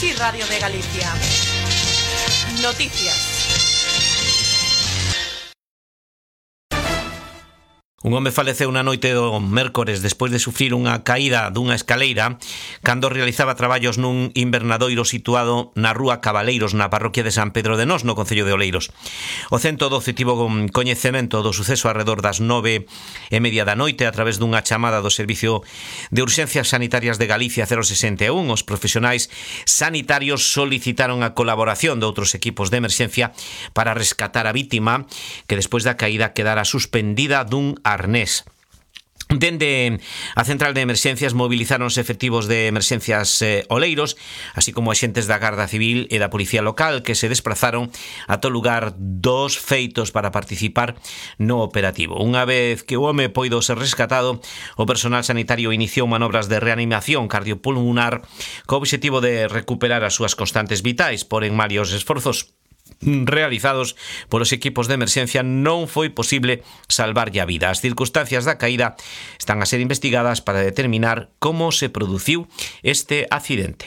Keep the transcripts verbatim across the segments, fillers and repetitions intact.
Sí, Radio de Galicia. Noticias. Un home faleceu na noite do mércores despois de sufrir unha caída dunha escaleira cando realizaba traballos nun invernadoiro situado na rúa Cabaleiros, na parroquia de San Pedro de Nós, no concello de Oleiros. O ciento doce tivo coñecemento do suceso arredor das nove e media da noite a través dunha chamada do Servicio de Urxencias Sanitarias de Galicia cero sesenta e un. Os profesionais sanitarios solicitaron a colaboración de outros equipos de emerxencia para rescatar a vítima, que despois da caída quedara suspendida dun arnés. Dende a central de emerxencias movilizaronse efectivos de emerxencias eh, Oleiros, así como axentes da Garda Civil e da Policía Local, que se desprazaron ata o lugar dos feitos para participar no operativo. Unha vez que o home poido ser rescatado, o personal sanitario iniciou manobras de reanimación cardiopulmonar co obxectivo de recuperar as súas constantes vitais, porén malos esforzos realizados polos equipos de emerxencia non foi posible salvarlle a vida. As circunstancias da caída están a ser investigadas para determinar como se produciu este accidente.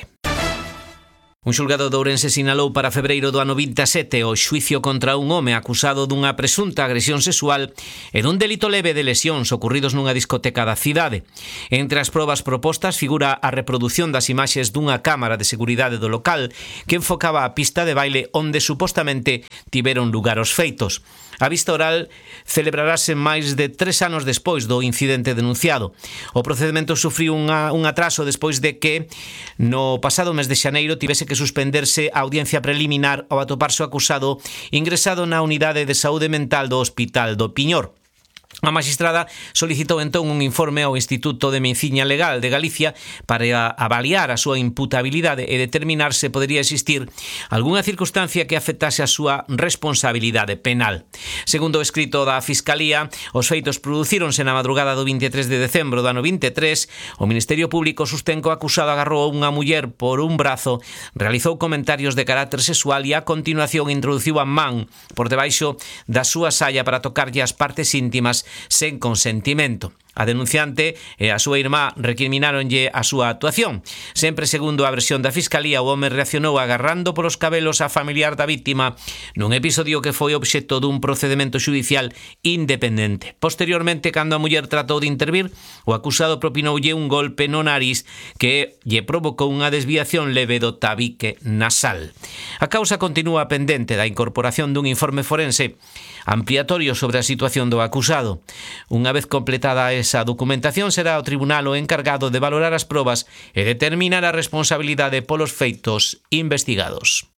Un xulgado de Ourense sinalou para febreiro do ano vinte e sete o xuicio contra un home acusado dunha presunta agresión sexual e dun delito leve de lesións ocurridos nunha discoteca da cidade. Entre as probas propostas figura a reproducción das imaxes dunha cámara de seguridade do local que enfocaba a pista de baile onde supostamente tiveron lugar os feitos. A vista oral celebrarase máis de tres anos despois do incidente denunciado. O procedimento sufriu unha, un atraso despois de que no pasado mes de xaneiro tivese que suspenderse a audiencia preliminar ao atoparse o acusado ingresado na unidade de saúde mental do Hospital do Piñor. A magistrada solicitou entón un informe ao Instituto de Medicina Legal de Galicia para avaliar a súa imputabilidade e determinar se podería existir algunha circunstancia que afectase a súa responsabilidade penal. Segundo o escrito da Fiscalía, os feitos producíronse na madrugada do vinte e tres de decembro do ano vinte e tres. O Ministerio Público sostén que o acusado agarrou a unha muller por un brazo, realizou comentarios de carácter sexual e a continuación introduciu a man por debaixo da súa saia para tocarlle as partes íntimas sen consentimento. A denunciante e a súa irmá recrimináronlle a súa actuación. Sempre segundo a versión da Fiscalía, o home reaccionou agarrando polos cabelos a familiar da vítima nun episodio que foi obxecto dun procedemento xudicial independente. Posteriormente, cando a muller tratou de intervir, o acusado propinoulle un golpe no nariz que lle provocou unha desviación leve do tabique nasal. A causa continúa pendente da incorporación dun informe forense ampliatorio sobre a situación do acusado. Unha vez completada esa documentación, será o tribunal o encargado de valorar as probas e determinar a responsabilidade polos feitos investigados.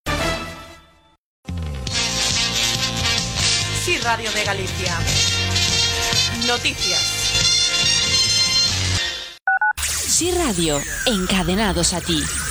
Sí, Radio de Galicia. Noticias. Sí, Radio, encadenados a ti.